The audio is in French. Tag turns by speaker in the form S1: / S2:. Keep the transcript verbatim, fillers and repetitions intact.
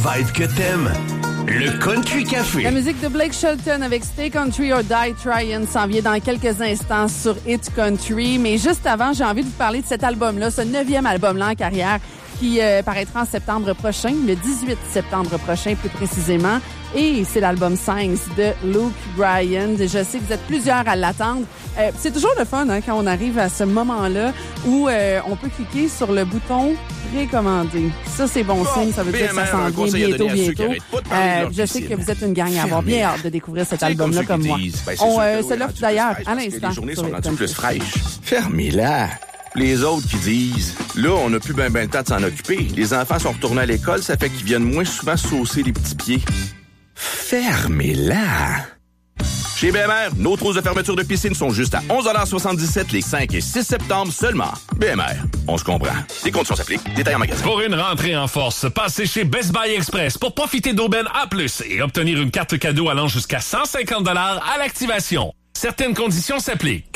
S1: Vibe que t'aimes. Le Country Café.
S2: La musique de Blake Shelton avec Stay Country or Die Tryin' s'en vient dans quelques instants sur Hit Country. Mais juste avant, j'ai envie de vous parler de cet album-là, ce neuvième album-là en carrière qui euh, paraîtra en septembre prochain, le dix-huit septembre prochain plus précisément. Et c'est l'album Signs de Luke Bryan. Je sais que vous êtes plusieurs à l'attendre. Euh, c'est toujours le fun hein, quand on arrive à ce moment-là où euh, on peut cliquer sur le bouton précommander. Ça, c'est bon signe. Ça veut dire que ça s'en vient bientôt, bientôt. Euh, je sais que vous êtes une gang à avoir bien hâte de découvrir cet album-là comme moi. On euh, se l'offre d'ailleurs à l'instant.
S3: Les journées sont rendues plus fraîches. Fermez-la. Les autres qui disent, là, on n'a plus ben ben le temps de s'en occuper. Les enfants sont retournés à l'école, ça fait qu'ils viennent moins souvent saucer les petits pieds. Fermez-la. Chez B M R, nos trousses de fermeture de piscine sont juste à onze soixante-dix-sept les cinq et six septembre seulement. B M R, on se comprend. Les conditions s'appliquent. Détails en magasin.
S4: Pour une rentrée en force, passez chez Best Buy Express pour profiter d'aubaine A plus, et obtenir une carte cadeau allant jusqu'à cent cinquante dollars à l'activation. Certaines conditions s'appliquent.